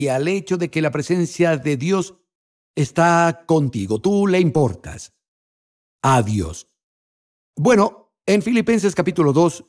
y al hecho de que la presencia de Dios está contigo. Tú le importas a Dios. Bueno, en Filipenses capítulo 2,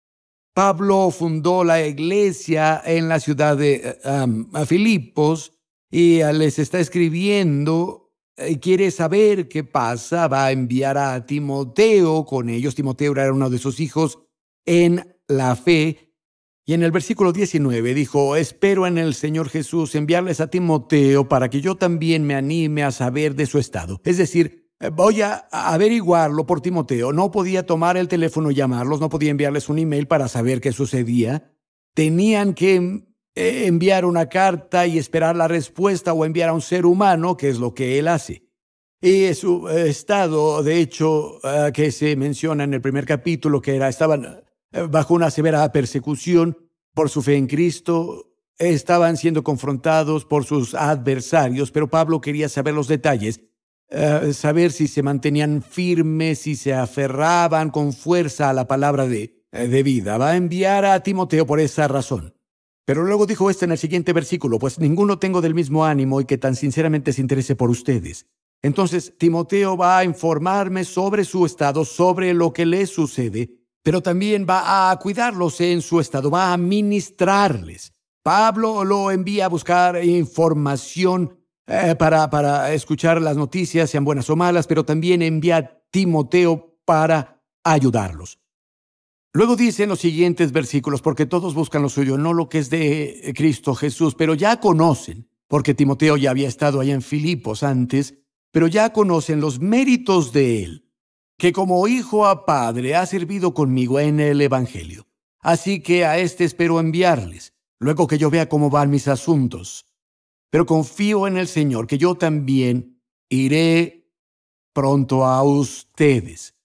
Pablo fundó la iglesia en la ciudad de Filipos y les está escribiendo. Quiere saber qué pasa. Va a enviar a Timoteo con ellos. Timoteo era uno de sus hijos en la fe. Y en el versículo 19 dijo: espero en el Señor Jesús enviarles a Timoteo para que yo también me anime a saber de su estado. Es decir, voy a averiguarlo por Timoteo. No podía tomar el teléfono y llamarlos, no podía enviarles un email para saber qué sucedía. Tenían que enviar una carta y esperar la respuesta, o enviar a un ser humano, que es lo que él hace. Y su estado, de hecho, que se menciona en el primer capítulo, que estaban bajo una severa persecución por su fe en Cristo, estaban siendo confrontados por sus adversarios, pero Pablo quería saber los detalles. Saber si se mantenían firmes, si se aferraban con fuerza a la palabra de vida. Va a enviar a Timoteo por esa razón. Pero luego dijo esto en el siguiente versículo: pues ninguno tengo del mismo ánimo y que tan sinceramente se interese por ustedes. Entonces Timoteo va a informarme sobre su estado, sobre lo que les sucede, pero también va a cuidarlos en su estado, va a ministrarles. Pablo lo envía a buscar información para escuchar las noticias, sean buenas o malas, pero también envía a Timoteo para ayudarlos. Luego dice en los siguientes versículos: porque todos buscan lo suyo, no lo que es de Cristo Jesús, pero ya conocen, porque Timoteo ya había estado allá en Filipos antes, pero ya conocen los méritos de él, que como hijo a padre ha servido conmigo en el Evangelio. Así que a este espero enviarles, luego que yo vea cómo van mis asuntos. Pero confío en el Señor, que yo también iré pronto a ustedes.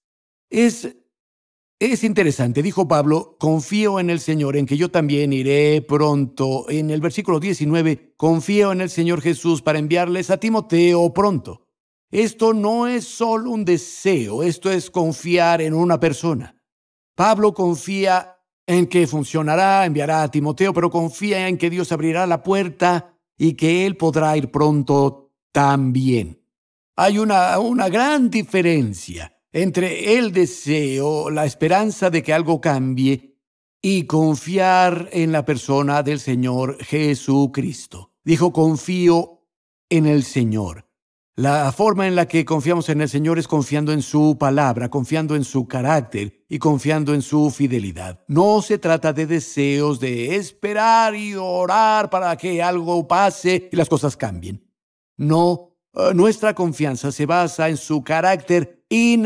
Es interesante, dijo Pablo: confío en el Señor, en que yo también iré pronto. En el versículo 19, confío en el Señor Jesús para enviarles a Timoteo pronto. Esto no es solo un deseo, esto es confiar en una persona. Pablo confía en que funcionará, enviará a Timoteo, pero confía en que Dios abrirá la puerta y que él podrá ir pronto también. Hay una gran diferencia entre el deseo, la esperanza de que algo cambie, y confiar en la persona del Señor Jesucristo. Dijo: confío en el Señor. La forma en la que confiamos en el Señor es confiando en su palabra, confiando en su carácter y confiando en su fidelidad. No se trata de deseos, de esperar y orar para que algo pase y las cosas cambien. No, nuestra confianza se basa en su carácter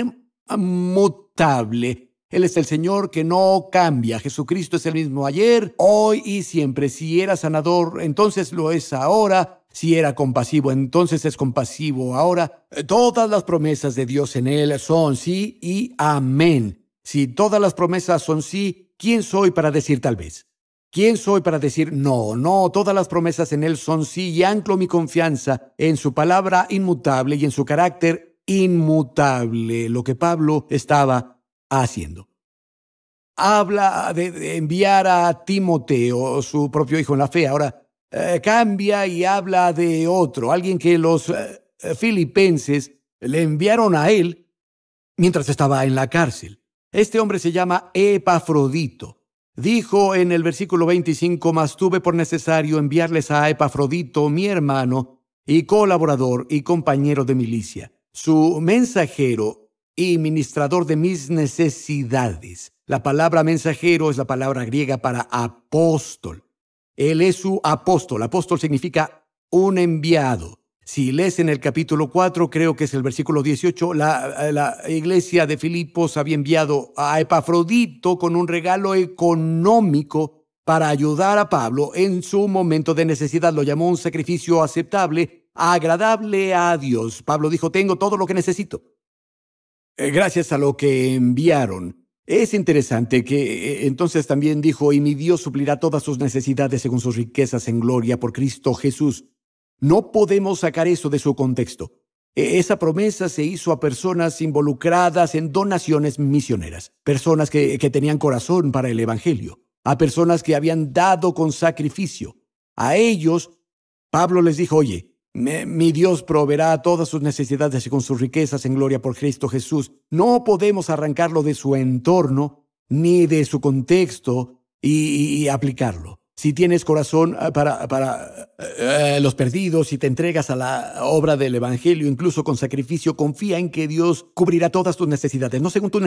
inmutable. Él es el Señor que no cambia. Jesucristo es el mismo ayer, hoy y siempre. Si era sanador, entonces lo es ahora. Si era compasivo, entonces es compasivo ahora. Todas las promesas de Dios en Él son sí y amén. Si todas las promesas son sí, ¿quién soy para decir tal vez? ¿Quién soy para decir no? No, todas las promesas en Él son sí, y anclo mi confianza en su palabra inmutable y en su carácter inmutable, lo que Pablo estaba haciendo. Habla de enviar a Timoteo, su propio hijo en la fe. Ahora cambia y habla de otro, alguien que los filipenses le enviaron a él mientras estaba en la cárcel. Este hombre se llama Epafrodito. Dijo en el versículo 25: mas tuve por necesario enviarles a Epafrodito, mi hermano y colaborador y compañero de milicia, su mensajero y ministrador de mis necesidades. La palabra mensajero es la palabra griega para apóstol. Él es su apóstol. Apóstol significa un enviado. Si lees en el capítulo 4, creo que es el versículo 18, la iglesia de Filipos había enviado a Epafrodito con un regalo económico para ayudar a Pablo en su momento de necesidad. Lo llamó un sacrificio aceptable, agradable a Dios. Pablo dijo: tengo todo lo que necesito. Gracias a lo que enviaron. Es interesante que entonces también dijo: y mi Dios suplirá todas sus necesidades según sus riquezas en gloria por Cristo Jesús. No podemos sacar eso de su contexto. Esa promesa se hizo a personas involucradas en donaciones misioneras, personas que tenían corazón para el Evangelio, a personas que habían dado con sacrificio. A ellos Pablo les dijo, oye, mi Dios proveerá todas sus necesidades según sus riquezas en gloria por Cristo Jesús. No podemos arrancarlo de su entorno ni de su contexto y aplicarlo. Si tienes corazón para los perdidos, si te entregas a la obra del Evangelio, incluso con sacrificio, confía en que Dios cubrirá todas tus necesidades, no según tu